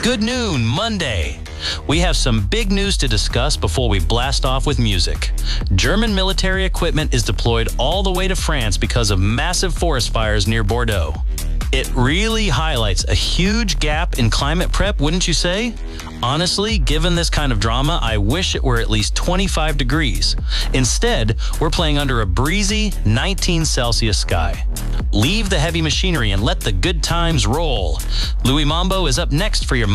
Good noon, Monday. We have some big news to discuss before we blast off with music. German military equipment is deployed all the way to France because of massive forest fires near Bordeaux. It really highlights a huge gap in climate prep, wouldn't you say? Honestly, given this kind of drama, I wish it were at least 25 degrees. Instead, we're playing under a breezy 19 Celsius sky. Leave the heavy machinery and let the good times roll. Louis Mambo is up next for your